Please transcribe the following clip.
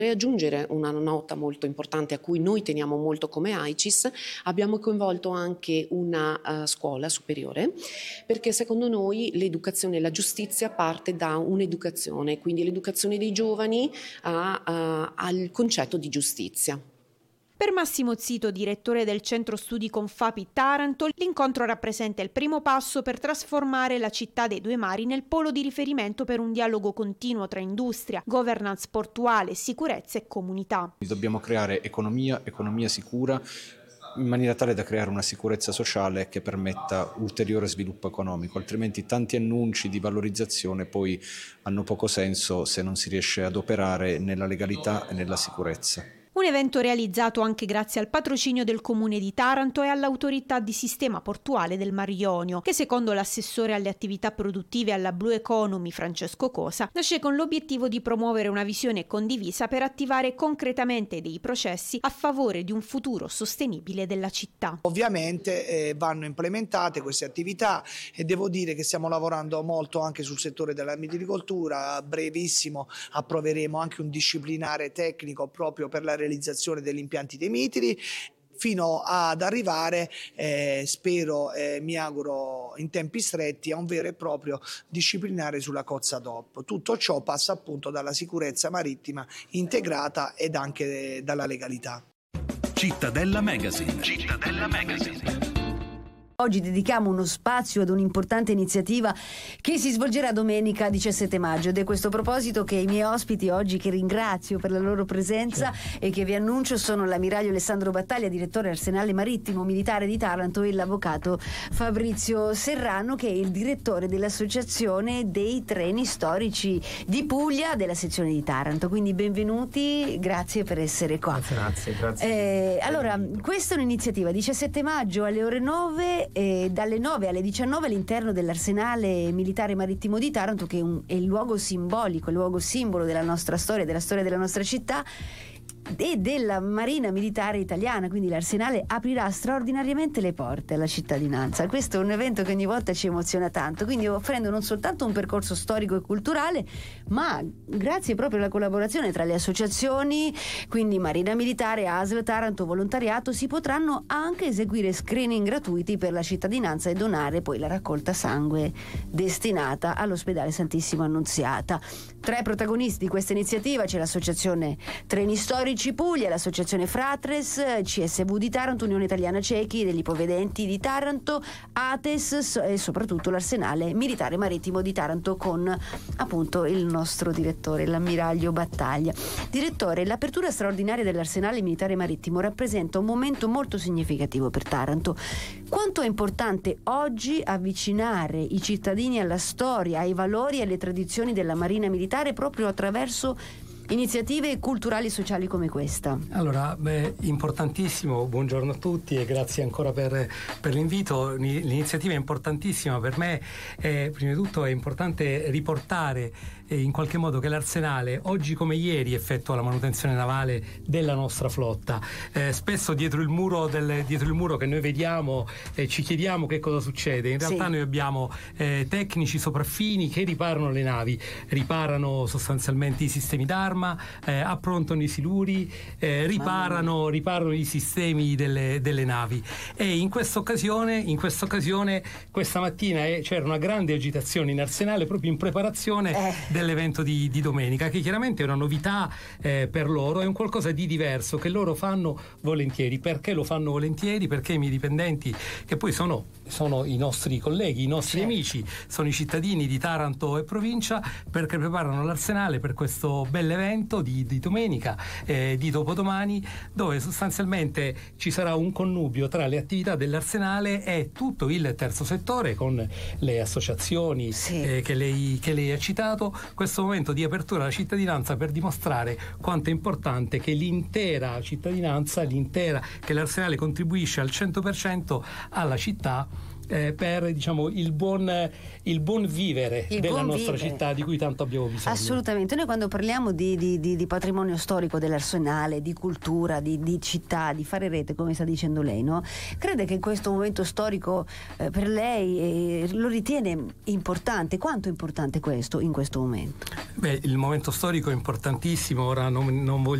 Aggiungere una nota molto importante a cui noi teniamo molto come AICIS, abbiamo coinvolto anche una scuola superiore, perché secondo noi l'educazione e la giustizia parte da un'educazione, quindi l'educazione dei giovani al concetto di giustizia. Per Massimo Zito, direttore del Centro Studi Confapi Taranto, l'incontro rappresenta il primo passo per trasformare la città dei due mari nel polo di riferimento per un dialogo continuo tra industria, governance portuale, sicurezza e comunità. Dobbiamo creare economia sicura, in maniera tale da creare una sicurezza sociale che permetta ulteriore sviluppo economico, altrimenti tanti annunci di valorizzazione poi hanno poco senso se non si riesce ad operare nella legalità e nella sicurezza. Un evento realizzato anche grazie al patrocinio del Comune di Taranto e all'Autorità di Sistema Portuale del Mar Ionio, che secondo l'assessore alle attività produttive alla Blue Economy Francesco Cosa, nasce con l'obiettivo di promuovere una visione condivisa per attivare concretamente dei processi a favore di un futuro sostenibile della città. Ovviamente vanno implementate queste attività e devo dire che stiamo lavorando molto anche sul settore della mitilicoltura. A brevissimo approveremo anche un disciplinare tecnico proprio per la realizzazione degli impianti dei mitili, fino ad arrivare, spero, mi auguro in tempi stretti, a un vero e proprio disciplinare sulla cozza DOP. Tutto ciò passa appunto dalla sicurezza marittima integrata ed anche dalla legalità. Cittadella Magazine. Cittadella Magazine. Oggi dedichiamo uno spazio ad un'importante iniziativa che si svolgerà domenica 17 maggio ed è a questo proposito che i miei ospiti oggi, che ringrazio per la loro presenza e che vi annuncio, sono l'ammiraglio Alessandro Battaglia, direttore Arsenale Marittimo Militare di Taranto, e l'avvocato Fabrizio Serrano, che è il direttore dell'Associazione dei Treni Storici di Puglia della sezione di Taranto. Quindi benvenuti, grazie per essere qua. Grazie. Allora, questa è un'iniziativa 17 maggio alle ore 9, dalle 9 alle 19 all'interno dell'Arsenale Militare Marittimo di Taranto, che è il luogo simbolico, il luogo simbolo della nostra storia, della storia della nostra città e della Marina Militare Italiana. Quindi l'Arsenale aprirà straordinariamente le porte alla cittadinanza. Questo è un evento che ogni volta ci emoziona tanto, quindi offrendo non soltanto un percorso storico e culturale, ma grazie proprio alla collaborazione tra le associazioni, quindi Marina Militare, ASL Taranto, Volontariato, si potranno anche eseguire screening gratuiti per la cittadinanza e donare poi la raccolta sangue destinata all'ospedale Santissimo Annunziata. Tra i protagonisti di questa iniziativa c'è l'Associazione Treni Storici Puglia, l'Associazione Fratres, CSV di Taranto, Unione Italiana Ciechi degli Ipovedenti di Taranto, ATES e soprattutto l'Arsenale Militare Marittimo di Taranto, con appunto il nostro direttore, l'ammiraglio Battaglia. Direttore, l'apertura straordinaria dell'Arsenale Militare Marittimo rappresenta un momento molto significativo per Taranto. Quanto è importante oggi avvicinare i cittadini alla storia, ai valori e alle tradizioni della Marina Militare proprio attraverso iniziative culturali e sociali come questa? Allora, importantissimo, buongiorno a tutti e grazie ancora per l'invito. L'iniziativa è importantissima per me. Prima di tutto è importante riportare in qualche modo che l'Arsenale oggi come ieri effettua la manutenzione navale della nostra flotta. Spesso dietro il muro che noi vediamo ci chiediamo che cosa succede. In realtà noi abbiamo tecnici sopraffini che riparano le navi, riparano sostanzialmente i sistemi d'arma, approntano i siluri, riparano i sistemi delle navi. E in questa occasione questa mattina c'era una grande agitazione in Arsenale proprio in preparazione dell'evento di domenica, che chiaramente è una novità per loro, è un qualcosa di diverso che loro fanno volentieri. Perché lo fanno volentieri? Perché i miei dipendenti, che poi sono i nostri colleghi, i nostri amici, sono i cittadini di Taranto e provincia, perché preparano l'Arsenale per questo bell'evento di domenica, di dopodomani, dove sostanzialmente ci sarà un connubio tra le attività dell'Arsenale e tutto il terzo settore, con le associazioni che lei ha citato. Questo momento di apertura alla cittadinanza per dimostrare quanto è importante che l'intera cittadinanza, che l'Arsenale contribuisce al 100% alla città per diciamo il buon vivere della nostra città, di cui tanto abbiamo bisogno. Assolutamente. Noi quando parliamo di patrimonio storico dell'Arsenale, di cultura, di città, di fare rete, come sta dicendo lei, no? Crede che in questo momento storico per lei lo ritiene importante? Quanto è importante questo in questo momento? Beh, il momento storico è importantissimo. Ora non voglio